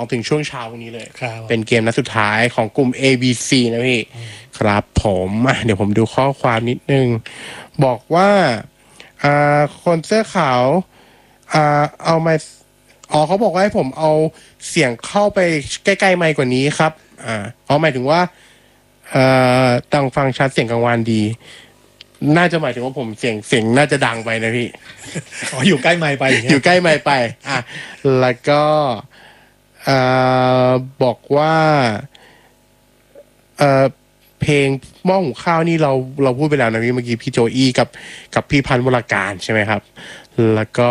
2ถึงช่วงเช้าวันนี้เลยครับเป็นเกมนัดสุดท้ายของกลุ่ม A B C นะพี่ครับผมเดี๋ยวผมดูข้อความนิดนึงบอกว่าคนเสื้อขาวเอาไมค์เขาบอกว่าให้ผมเอาเสียงเข้าไปใกล้ๆไมค์กว่านี้ครับหมายถึงว่าดังฟังชัดเสียงกลางวานดีน่าจะหมายถึงว่าผมเสียงน่าจะดังไปนะพี่อยู่ใกล้ไมค์ไปอย่างเงี้ยอยู่ใกล้ไมค์ไปแล้วก็บอกว่าเพลงหม้อหุงข้าวนี่เราพูดไปแล้วนะพี่เมื่อกี้พี่โจอี้กับพี่พันธ์วรการใช่ไหมครับแล้วก็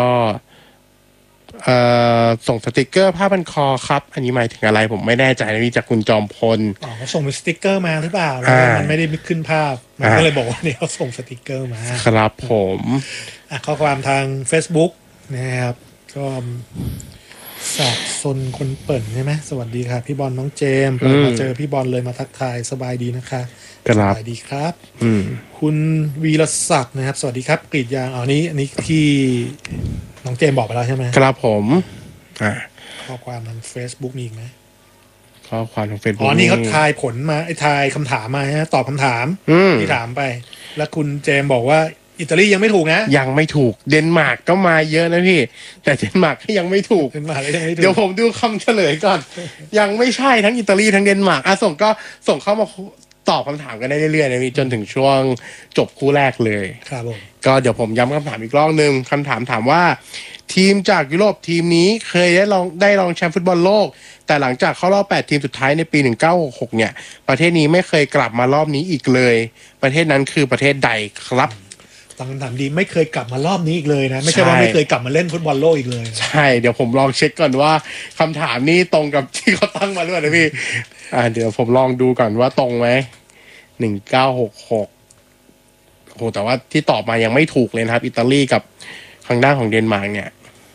ส่งสติกเกอร์ผ้าพันคอครับอันนี้หมายถึงอะไรผมไม่แน่ใจนะพี่จากคุณจอมพลเขาส่งเป็นสติกเกอร์มาหรือเปล่าแล้วมันไม่ได้ขึ้นภาพมันก็เลยบอกว่าเนี่ยเขาส่งสติกเกอร์มาครับผมข้อความทาง Facebook นะครับก็สากซนคนเปิ่นใช่ไหมสวัสดีค่ะพี่บอลน้องเจมส์มาเจอพี่บอลเลยมาทักทายสบายดีนะคะสบายดีครับคุณวีรศักดิ์นะครับสวัสดีครับกรีดยางอันนี้ที่น้องเจมบอกไปแล้วใช่ไหมครับผมข้อความทาง Facebook มีอีกไหมข้อความทาง Facebook นี่เขาทายผลมาทายคำถามมาฮะตอบคำถามที่ถามไปแล้วคุณเจมบอกว่าอิตาลียังไม่ถูกนะยังไม่ถูกเดนมาร์กก็มาเยอะนะพี่แต่เดนมาร์กยังไม่ถูกเดนมาร์กยังไม่ถูกเดี๋ยวผมดูคำเฉลยก่อนยังไม่ใช่ทั้งอิตาลีทั้งเดนมาร์กส่งเข้ามาตอบคำถามกันได้เรื่อยๆนะพี่จนถึงช่วงจบคู่แรกเลยครับผมก็เดี๋ยวผมย้ำคำถามอีกรอบนึงคำถามถามว่าทีมจากยุโรปทีมนี้เคยได้รองแชมป์ฟุตบอลโลกแต่หลังจากเข้ารอบ8ทีมสุดท้ายในปี1966เนี่ยประเทศนี้ไม่เคยกลับมารอบนี้อีกเลยประเทศนั้นคือประเทศใดครับตั้งคำถามดีไม่เคยกลับมารอบนี้อีกเลยนะไม่ใช่ว่าไม่เคยกลับมาเล่นฟุตบอลโลกอีกเลยใช่เดี๋ยวผมลองเช็คก่อนว่าคำถามนี้ตรงกับที่เขาตั้งมาหรือเปล่านะพี่เดี๋ยวผมลองดูก่อนว่าตรงไหม1966โหแต่ว่าที่ตอบมายังไม่ถูกเลยนะครับอิตาลีกับทางด้านของเดนมาร์กเนี่ย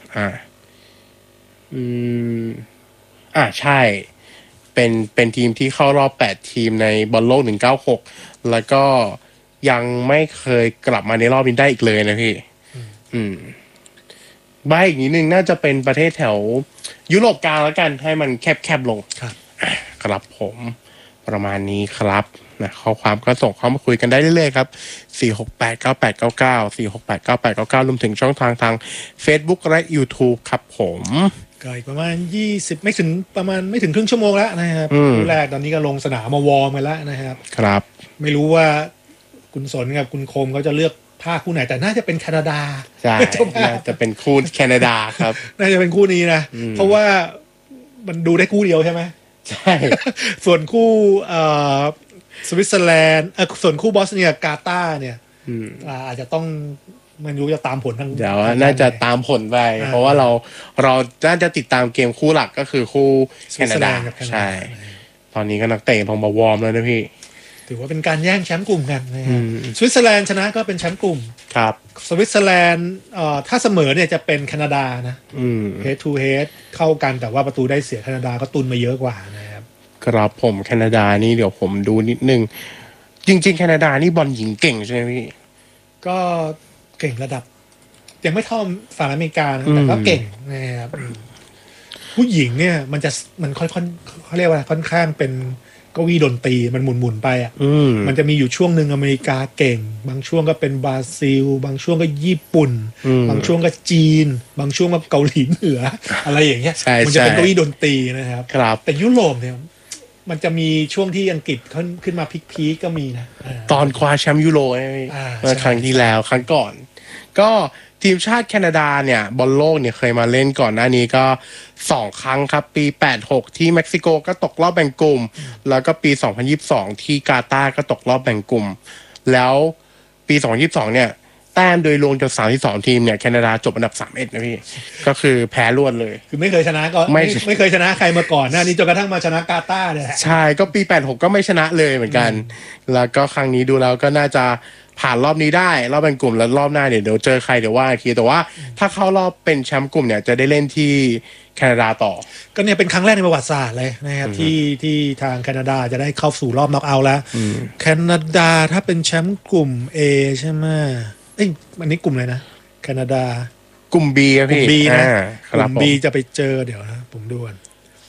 ใช่เป็นทีมที่เข้ารอบ8ทีมในบอลโลก196แล้วก็ยังไม่เคยกลับมาในรอบนี้ได้อีกเลยนะพี่ใบอีกนิดนึงน่าจะเป็นประเทศแถวยุโรปกลางแล้วกันให้มันแคบลงครับผมประมาณนี้ครับนะข้อความก็ส่งเข้ามาคุยกันได้เรื่อยๆครับ4689899 4689899รวมถึงช่องทาง Facebook และ YouTube ครับผมก็อีกประมาณ20ไม่ถึงครึ่งชั่วโมงแล้วนะครับคู่แรกตอนนี้ก็ลงสนามมาวอร์มไปแล้วนะครับครับไม่รู้ว่าคุณสนกับคุณโคมเขาจะเลือกภาคคู่ไหนแต่น่าจะเป็นแคนาดาใช่น่าจะเป็นคู่แคนาดาครับน่าจะเป็นคู่นี้นะเพราะว่ามันดูได้คู่เดียวใช่ไหมใช่ส่วนคู่สวิตเซอร์แลนด์ส่วนคู่บอสเนียกาตาร์เนี่ยอาจจะต้องมันรู้จะตามผลทางเดี๋ยวน่าจะตามผลไปเพราะว่าเราน่าจะติดตามเกมคู่หลักก็คือคู่แคนาดาใช่ตอนนี้ก็นักเตะลงมาวอร์มแล้วนะพี่ถือว่าเป็นการแย่งแชมป์กลุ่มกันนะครับสวิตเซอร์แลนด์ชนะก็เป็นแชมป์กลุ่มครับสวิตเซอร์แลนด์ถ้าเสมอเนี่ยจะเป็นแคนาดานะhead to head เข้ากันแต่ว่าประตูได้เสียแคนาดาก็ตุนมาเยอะกว่านะครับครับผมแคนาดานี่เดี๋ยวผมดูนิดนึงจริงๆแคนาดานี่บอลหญิงเก่งใช่ไหมพี่ก็เก่งระดับยังไม่เท่าฝั่งอเมริกาแต่ก็เก่งนะครับผู้หญิงเนี่ยมันค่อนเขาเรียกว่าค่อนข้างเป็นเก้าอี้ดนตรีมันหมุนไปมันจะมีอยู่ช่วงหนึ่งอเมริกาเก่งบางช่วงก็เป็นบราซิลบางช่วงก็ญี่ปุ่นบางช่วงก็จีนบางช่วงก็เกาหลีเหนืออะไรอย่างเงี้ยมันจะเป็นเก้าอี้ดนตรีนะครับแต่ยุโรปเนี่ยมันจะมีช่วงที่อังกฤษขึ้นมาพีคก็มีนะตอนคว้าแชมป์ยูโรเมื่อครั้งที่แล้วครั้งก่อนก็ทีมชาติแคนาดาเนี่ยบอลโลกเนี่ยเคยมาเล่นก่อนหน้านี้ก็2ครั้งครับปี86ที่เม็กซิโกก็ตกรอบแบ่งกลุ่มแล้วก็ปี2022ที่กาตาร์ก็ตกรอบแบ่งกลุ่มแล้วปี2022เนี่ยแต้มโดยรวมจาก32ทีมเนี่ยแคนาดาจบอันดับ31นะพี่ก็คือแพ้รวดเลยคือไม่เคยชนะก็ไม่เคยชนะใครมาก่อนนะนี่จนกระทั่งมาชนะกาตาร์เนี่ยใช่ก็ปี86ก็ไม่ชนะเลยเหมือนกันแล้วก็ครั้งนี้ดูแล้วก็น่าจะผ่านรอบนี้ได้รอบแบ่งกลุ่มแล้วรอบหน้าเดี๋ยวเจอใครเดี๋ยวว่าอีกทีแต่ว่าถ้าเข้ารอบเป็นแชมป์กลุ่มเนี่ยจะได้เล่นที่แคนาดาต่อก็เนี่ยเป็นครั้งแรกในประวัติศาสตร์เลยนะครับที่ทางแคนาดาจะได้เข้าสู่รอบน็อกเอาท์แล้วแคนาดาถ้าเป็นแชมป์กลุ่ม A ใช่ไหมอันนี้กลุ่มอะไรนะแคนาดากลุ่ม B ครับพี่กลุ่ม B นะกลุ่ม B จะไปเจอเดี๋ยวนะผมดูก่อน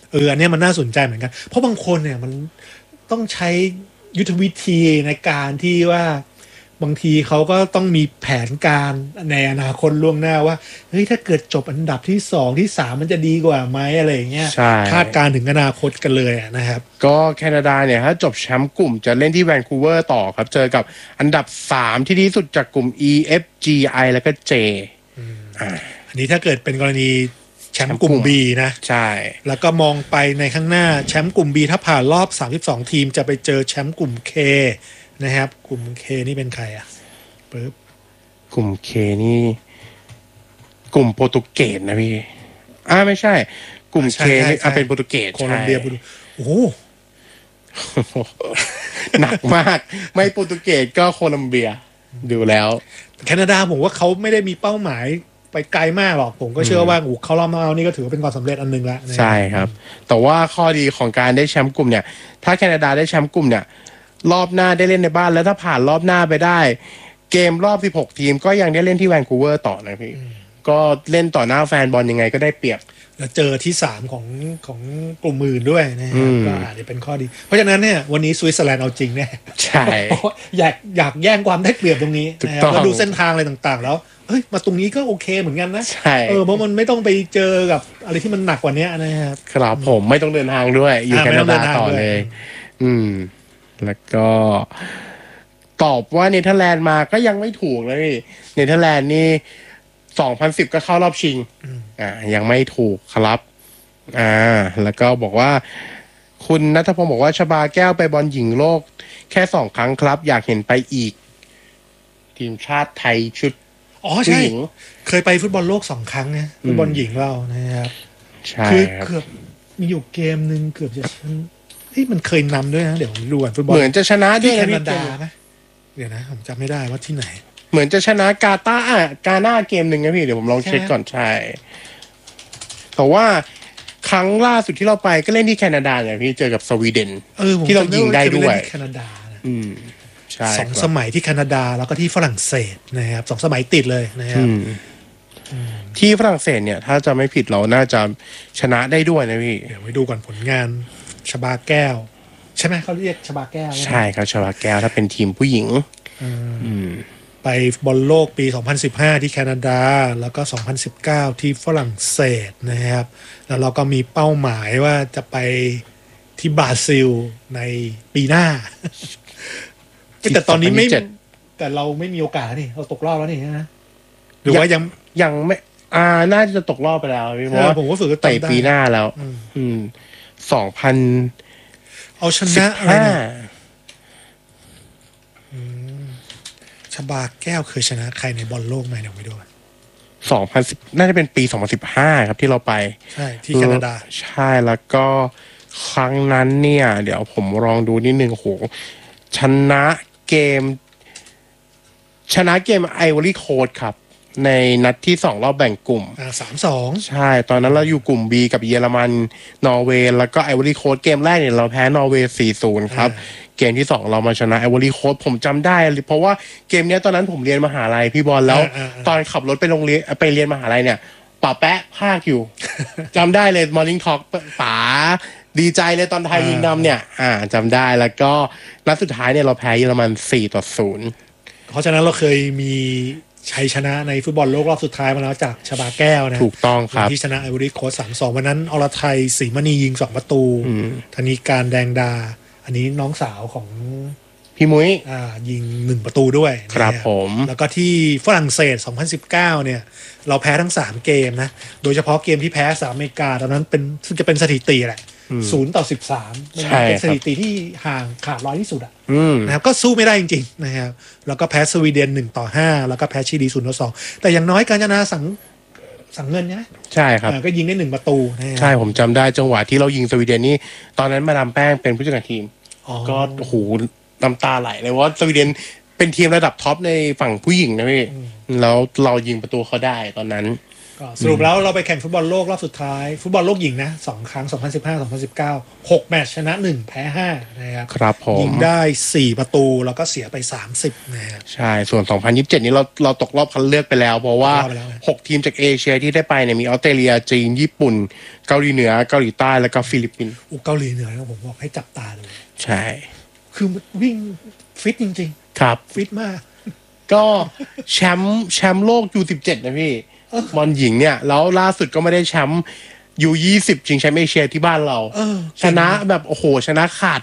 อันเนี้ยมันน่าสนใจเหมือนกันเพราะบางคนเนี่ยมันต้องใช้ยุทธวิธีในการที่ว่าบางทีเขาก็ต้องมีแผนการในอนาคตล่วงหน้าว่าเฮ้ยถ้าเกิดจบอันดับที่2ที่3มันจะดีกว่าไหมอะไรอย่างเงี้ยใช่คาดการณ์ถึงอนาคตกันเลยนะครับก็แคนาดาเนี่ยถ้าจบแชมป์กลุ่มจะเล่นที่แวนคูเวอร์ต่อครับ เจอกับอันดับ3ที่ดีที่สุดจากกลุ่ม E F G I แล้วก็ J อันนี้ถ้าเกิดเป็นกรณีแชมป์กลุ่ม B นะใช่แล้วก็มองไปในข้างหน้าแชมป์กลุ่ม B ถ้าผ่านรอบ32ทีมจะไปเจอแชมป์กลุ่ม K นะครับกลุ่ม K นี่เป็นใครอ่ะปึ๊บกลุ่ม K นี่กลุ่มโปรตุเกสนะพี่ไม่ใช่ กลุ่ม K นี่เป็นโปรตุเกสโคลอมเบียโอ้โหหนักมากไม่โปรตุเกสก็โคลัมเบียดูแล้วแคนาดาผมว่าเขาไม่ได้มีเป้าหมายไปไกลมากหรอกผมก็เชื่อว่าเขารอบมาเอานี่ก็ถือว่าเป็นความสำเร็จอันหนึงแล้วนะใช่ครับ แต่ว่าข้อดีของการได้แชมป์กลุ่มเนี่ย ถ้าแคนาดาได้แชมป์กลุ่มเนี่ย รอบหน้าได้เล่นในบ้านแล้วถ้าผ่านรอบหน้าไปได้ เกมรอบ16ทีมก็ยังได้เล่นที่แวนคูเวอร์ต่อนะพี่ก็เล่นต่อหน้าแฟนบอลยังไงก็ได้เปรียบแล้วเจอที่3ของกลุ่มอื่นด้วยนะครับก็อาจจะเป็นข้อดี เพราะฉะนั้นเนี่ยวันนี้สวิตเซอร์แลนด์เอาจริงแน่ใช่อยากแย่งความได้เปรียบตรงนี้ถูกนะคต้รัอบ งแล้วดูเส้นทางอะไรต่างๆ แล้วเฮ้ยมาตรงนี้ก็โอเคเหมือนกันนะใช่เพราะมันไม่ต้องไปเจอกับอะไรที่มันหนักกว่านี้นะครับครับผมไม่ต้องเดินทางด้วย อยู่แคนาดาต่อเลย แล้วก็ตอบว่าเนเธอร์แลนด์มาก็ยังไม่ถูกเลยพี่เนเธอร์แลนด์นี่2010ก็เข้ารอบชิงยังไม่ถูกครับแล้วก็บอกว่าคุณณัฐพงศ์บอกว่าชบาแก้วไปบอลหญิงโลกแค่2 ครั้งครับ อยากเห็นไปอีก ทีมชาติไทยชุดอ๋อใช่ เคยไปฟุตบอลโลก2 ครั้งนะฟุตบอลหญิงเรานะครับใช่คือครับเกือบมีอยู่เกมหนึ่งเกือบจะที่มันเคยนำด้วยนะเดี๋ยวผมดูก่อนฟุตบอลเหมือนจะชนะด้ที่วยแคนะนาพี่ดาไหมเดี๋ยวนะผมจำไม่ได้ว่าที่ไหนเหมือนจะชนะกาตาร์กาหน้าเกมหนึ่งนะพี่เดี๋ยวผมลองเช็คก่อนใช่แต่ว่าครั้งล่าสุดที่เราไปก็เล่นที่แคนาดาเนี่ยพี่เจอกับสวีเดนผมที่เรายิงได้ด้วยเคยไปเล่นที่แคนาดานะใช่ 2 ครับสมัยที่แคนาดาแล้วก็ที่ฝรั่งเศสนะครับ2 สมัยติดเลยนะครับที่ฝรั่งเศสเนี่ย ถ้าจะไม่ผิดเราน่าจะชนะได้ด้วยนะพี่เดี๋ยวไปดูก่อนผลงานชบาแก้ว ใช่ไหมเขาเรียกชบาแก้วใช่ครับชาวาแก้วถ้าเป็นทีมผู้หญิงไปบอลโลกปี 2015 ที่แคนาดา แล้วก็ 2019 ที่ฝรั่งเศสนะครับ แล้วเราก็มีเป้าหมายว่าจะไปที่บราซิลในปีหน้า แต่ตอนนี้ไม่ 2027 แต่เราไม่มีโอกาสแล้วนี่เราตกรอบแล้วนี่นะหรือว่ายังไม่น่าจะตกรอบไปแล้วพี่เพราะว่าผมก็ฝึกเตะปีหน้าแล้วเอาชนะอะไรเนี่ยชบาแก้วเคยชนะใครในบอลโลกไหมเดี๋ยวไปดูกัน 2010น่าจะเป็นปี 2015 ครับที่เราไปใช่ที่แคนาดาใช่แล้วก็ครั้งนั้นเนี่ย เดี๋ยวผมลองดูนิดนึงโหชนะเกมไอวอรี่โค้ดครับ ในนัดที่2รอบแบ่งกลุ่ม 3-2 ใช่ ตอนนั้นเราอยู่กลุ่ม B กับเยอรมันนอร์เวย์แล้วก็ไอวอรี่โค้ดเกมแรกเนี่ยเราแพ้นอร์เวย์ 4-0 ครับ เกมที่2เรามาชนะไอวอรี่โค้ดผมจำได้เพราะว่าเกมเนี้ยตอนนั้นผมเรียนมหาลัยพี่บอลแล้ว ตอนขับรถไปโรงเรียนไปเรียนมหาลัยเนี่ยป๋าแปะภาคอยู่ จำได้เลย Morning Talk ป๋าดีใจเลยตอนไทยยิงนำเนี่ยจำได้แล้วก็นัดสุดท้ายเนี่ยเราแพ้เยอรมัน 4-0 เพราะฉะนั้นเราเคยมีชัยชนะในฟุตบอลโลกรอบสุดท้ายมาแล้วจากชบาแก้วนะถูกต้องครับที่ชนะไอวอรี่โค้ช 3-2 วันนั้นอรไทยศรีมณียิง2 ประตูธนิการแดงดา อันนี้น้องสาวของพี่มุ้ยยิง1 ประตูด้วยครับผมแล้วก็ที่ฝรั่งเศส 2019 เนี่ยเราแพ้ทั้ง3เกมนะโดยเฉพาะเกมที่แพ้สหรัฐอเมริกาตอนนั้นซึ่งจะเป็นสถิติแหละ0-13มันเป็นสถิติที่ห่างขาดร้อยที่สุดนะครับก็สู้ไม่ได้จริงๆนะครับแล้วก็แพ้สวีเดน1-5แล้วก็แพ้ชิลี0-2แต่อย่างน้อยการชนะสังเงินนะใช่ครับก็ยิงได้1 ประตูใช่ผมจำได้จังหวะที่เรายิงสวีเดนนี่ตอนนั้นมาดามแป้งเป็นผู้จัดการทีมก็โอ้โหน้ำตาไหลเลยว่าสวีเดนเป็นทีมระดับท็อปในฝั่งผู้หญิงนะพี่แล้วเรายิงประตูเขาได้ตอนนั้นก็สรุปแล้วเราไปแข่งฟุตบอลโลกรอบสุดท้ายฟุตบอลโลกหญิงนะ2 ครั้ง2015 2019 6 แมตช์ชนะ1แพ้5นะครับครับผมยิงได้4 ประตูแล้วก็เสียไป30นะครับใช่ส่วน 2027 นี้เราตกรอบคัดเลือกไปแล้ว เพราะว่าตกรอบไปแล้วนะ 6 ทีมจากเอเชียที่ได้ไปเนี่ยมีออสเตรเลียจีนญี่ปุ่นเกาหลีเหนือเกาหลีใต้แล้วก็ฟิลิปปินส์เกาหลีเหนือนะผมบอกให้จับตาดูใช่คือวิ่งฟิตจริงครับๆ ฟิตมากก็แชมป์โลก U17 นะพี่บอลหญิงเนี่ยแล้วล่าสุดก็ไม่ได้แชมป์ U20 ชิงแชมป์เอเชียที่บ้านเราเออชนะแบบโอ้โหชนะขาด